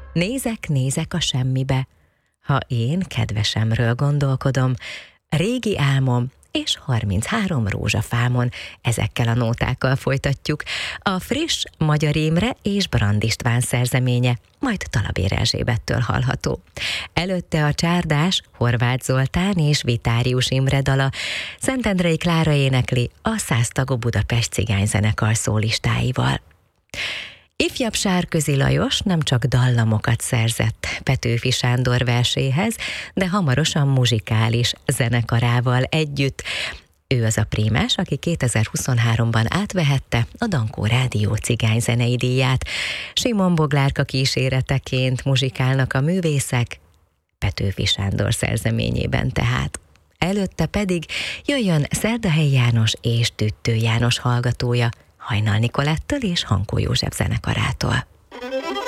Nézek a semmibe, ha én kedvesemről gondolkodom, régi álmom és 33 rózsafámon, ezekkel a nótákkal folytatjuk. A friss Magyar Imre és Brand István szerzeménye, majd Talabér Erzsébettől hallható. Előtte a csárdás Horváth Zoltán és Vitárius Imre dala, Szentendrei Klára énekli a 100 tagú Budapest cigányzenekar szólistáival. Ifjabb Sárközi Lajos nem csak dallamokat szerzett Petőfi Sándor verséhez, de hamarosan muzsikális zenekarával együtt. Ő az a prímás, aki 2023-ban átvehette a Dankó Rádió cigányzenei díját. Simon Boglárka kíséreteként muzsikálnak a művészek, Petőfi Sándor szerzeményében tehát. Előtte pedig jöjjön Szerdahelyi János és Tüttő János hallgatója, Hajnal Nikolettől és Hankó József zenekarától.